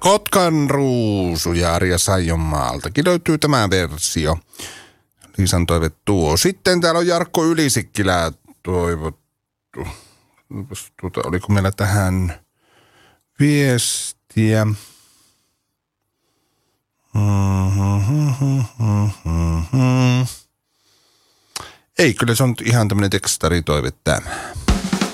Kotkan ruusuja Arja Saijonmaaltakin löytyy tämä versio. Liisan toive tuo. Sitten täällä on Jarkko Ylisikkilä toivottu. Oliko meillä tähän viestiä? Ei, kyllä se on ihan tämmöinen tekstaritoive tämä.